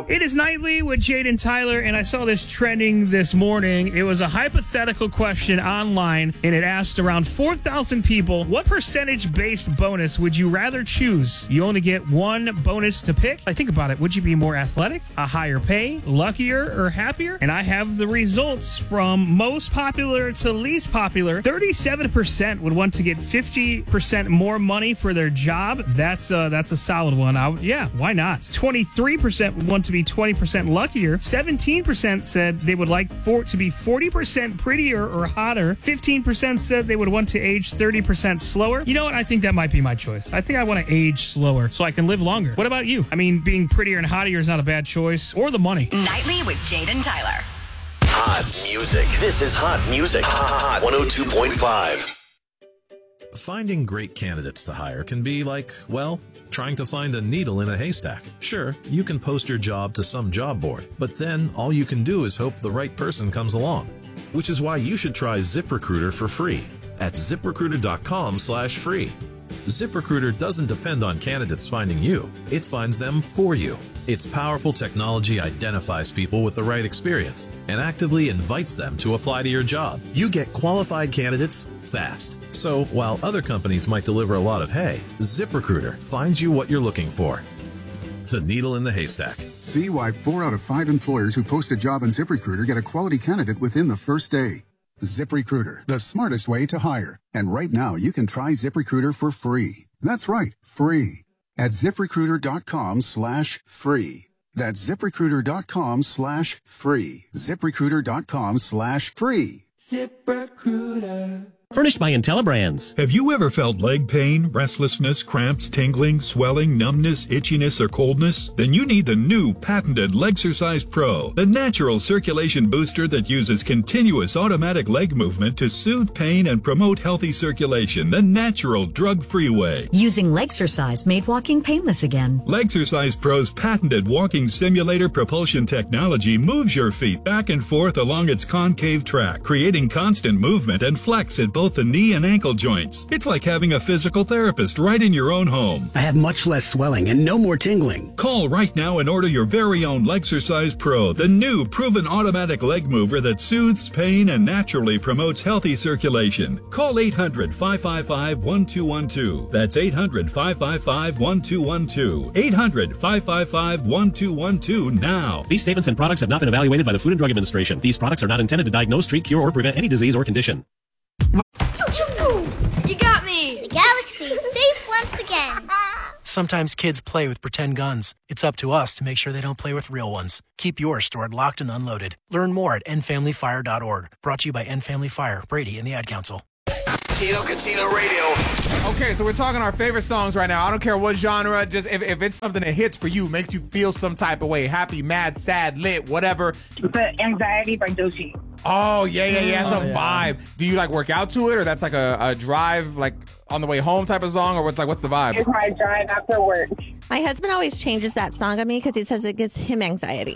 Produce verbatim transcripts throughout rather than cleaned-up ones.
It is Nightly with Jade and Tyler, and I saw this trending this morning. It was a hypothetical question online, and it asked around four thousand people, what percentage-based bonus would you rather choose? You only get one bonus to pick. I think about it. Would you be more athletic, a higher pay, luckier, or happier? And I have the results from most popular to least popular. thirty-seven percent would want to get fifty percent more money for their job. That's, uh, that's a solid one. I would, yeah, why not? twenty-three percent would want to be twenty percent luckier. seventeen percent said they would like for to be forty percent prettier or hotter. fifteen percent said they would want to age thirty percent slower. You know what? I think that might be my choice. I think I want to age slower so I can live longer. What about you? I mean, being prettier and hotter is not a bad choice. Or the money. Nightly with Jade and Tyler. Hot music. This is Hot Music. Hot one oh two point five. Finding great candidates to hire can be like, well, trying to find a needle in a haystack. Sure, you can post your job to some job board, but then all you can do is hope the right person comes along. Which is why you should try ZipRecruiter for free at ZipRecruiter.com slash free. ZipRecruiter doesn't depend on candidates finding you. It finds them for you. Its powerful technology identifies people with the right experience and actively invites them to apply to your job. You get qualified candidates fast. So while other companies might deliver a lot of hay, ZipRecruiter finds you what you're looking for. The needle in the haystack. See why four out of five employers who post a job on ZipRecruiter get a quality candidate within the first day. ZipRecruiter, the smartest way to hire. And right now, you can try ZipRecruiter for free. That's right, free. At ZipRecruiter.com slash free. That's ZipRecruiter.com slash free. ZipRecruiter.com slash free. ZipRecruiter. Furnished by IntelliBrands. Have you ever felt leg pain, restlessness, cramps, tingling, swelling, numbness, itchiness, or coldness? Then you need the new patented Legsercise Pro, the natural circulation booster that uses continuous automatic leg movement to soothe pain and promote healthy circulation the natural, drug-free way. Using Legsercise made walking painless again. Legsercise Pro's patented walking simulator propulsion technology moves your feet back and forth along its concave track, creating constant movement and flex at both the knee and ankle joints. It's like having a physical therapist right in your own home. I have much less swelling and no more tingling. Call right now and order your very own Legsercise Pro, the new proven automatic leg mover that soothes pain and naturally promotes healthy circulation. Call eight hundred, five five five, one two one two. That's eight hundred, five five five, one two one two. eight hundred, five five five, one two one two now. These statements and products have not been evaluated by the Food and Drug Administration. These products are not intended to diagnose, treat, cure, or prevent any disease or condition. You got me! The galaxy is safe once again. Sometimes kids play with pretend guns. It's up to us to make sure they don't play with real ones. Keep yours stored locked and unloaded. Learn more at end family fire dot org. Brought to you by End Family Fire, Brady, and the Ad Council. Tino Cucino Radio. Okay, so we're talking our favorite songs right now. I don't care what genre, just if, if it's something that hits for you, makes you feel some type of way, happy, mad, sad, lit, whatever. The Anxiety by Doechii. Oh, yeah, yeah, yeah, that's Oh, a yeah. vibe. Do you like work out to it, or that's like a, a drive, like on the way home type of song, or what's like, what's the vibe? It's my drive after work. My husband always changes that song on me because he says it gives him anxiety.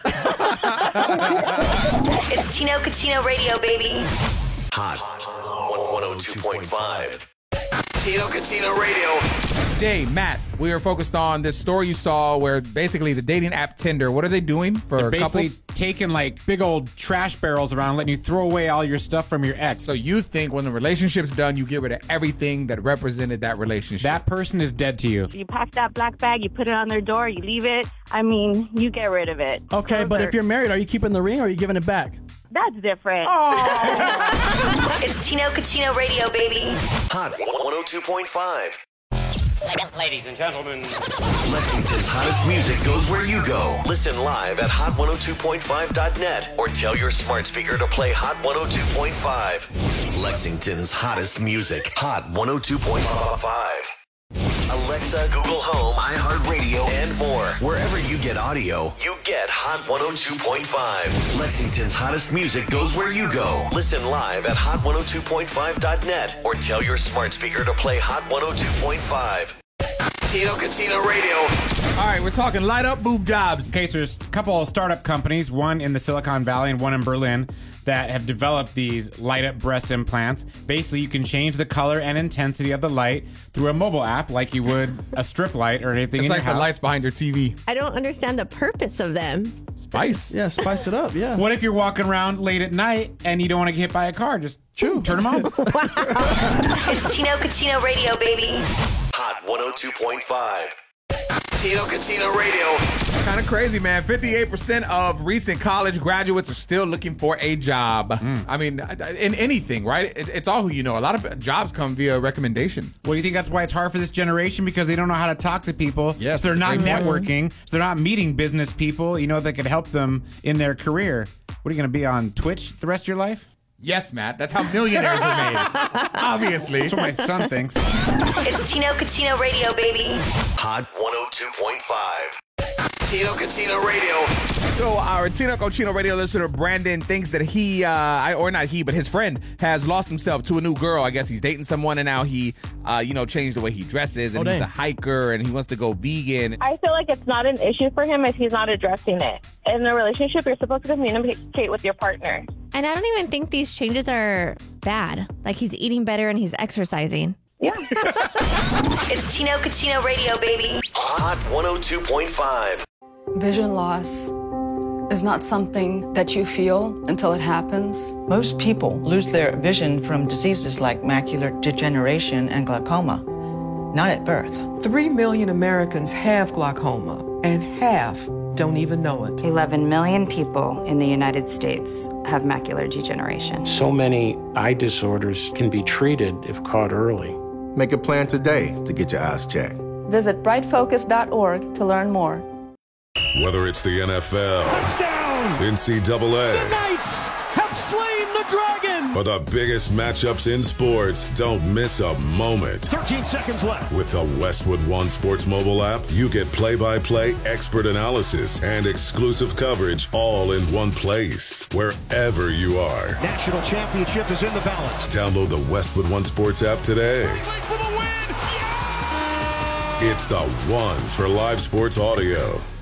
It's Tino Cucino Radio, baby. Hot one oh two point five. Tino Cucino Radio. Jay, Matt, we are focused on this story you saw where basically the dating app Tinder, what are they doing for They're basically couples? taking like big old trash barrels around, letting you throw away all your stuff from your ex. So you think when the relationship's done, you get rid of everything that represented that relationship? That person is dead to you. You pack that black bag, you put it on their door, you leave it. I mean, you get rid of it. Okay, but if you're married, are you keeping the ring or are you giving it back? That's different. It's Tino Cucino Radio, baby. Hot one oh two point five. Ladies and gentlemen, Lexington's hottest music goes where you go. Listen live at hot one oh two point five dot net or tell your smart speaker to play Hot one oh two point five. Lexington's hottest music. Hot one oh two point five. Alexa, Google Home, iHeartRadio, and more. Wherever you get audio, you get Hot one oh two point five. Lexington's hottest music goes where you go. Listen live at hot one oh two point five dot net or tell your smart speaker to play Hot one oh two point five. Tino Cucino Radio. All right, we're talking light up boob jobs. Okay, so there's a couple of startup companies, one in the Silicon Valley and one in Berlin, that have developed these light up breast implants. Basically, you can change the color and intensity of the light through a mobile app like you would a strip light or anything It's in like your house. the lights behind your T V. I don't understand the purpose of them. Spice. Yeah, spice it up, yeah. What if you're walking around late at night and you don't want to get hit by a car? Just True. turn them on. It's Tino Cucino Radio, baby. Hot one oh two point five. Tino Cucino Radio. Kind of crazy, man. fifty-eight percent of recent college graduates are still looking for a job. Mm. I mean, in anything, right? It, it's all who you know. A lot of jobs come via recommendation. Well, do you think that's why it's hard for this generation? Because they don't know how to talk to people. Yes, so they're not great point. networking. So they're not meeting business people, you know, that could help them in their career. What are you going to be on Twitch the rest of your life? Yes, Matt. That's how millionaires are made. Obviously. That's what my son thinks. It's Tino Cucino Radio, baby. Hot one oh two point five. Tino Cucino Radio. So our Tino Cucino Radio listener Brandon thinks that he, uh, I, or not he, but his friend has lost himself to a new girl. I guess he's dating someone, and now he, uh, you know, changed the way he dresses, and Oh, he's dang. a hiker, and he wants to go vegan. I feel like it's not an issue for him if he's not addressing it. In a relationship, you're supposed to communicate with your partner. And I don't even think these changes are bad. Like he's eating better and he's exercising. Yeah. It's Tino Cucino Radio, baby. Hot one oh two point five. Vision loss is not something that you feel until it happens. Most people lose their vision from diseases like macular degeneration and glaucoma, not at birth. Three million Americans have glaucoma, and half don't even know it. eleven million people in the United States have macular degeneration. So many eye disorders can be treated if caught early. Make a plan today to get your eyes checked. Visit bright focus dot org to learn more. Whether it's the N F L, Touchdown! N C double A, The Knights have slain the dragon! or the biggest matchups in sports, don't miss a moment. thirteen seconds left. With the Westwood One Sports mobile app, you get play-by-play expert analysis and exclusive coverage all in one place, wherever you are. National championship is in the balance. Download the Westwood One Sports app today. For the win! It's the one for live sports audio.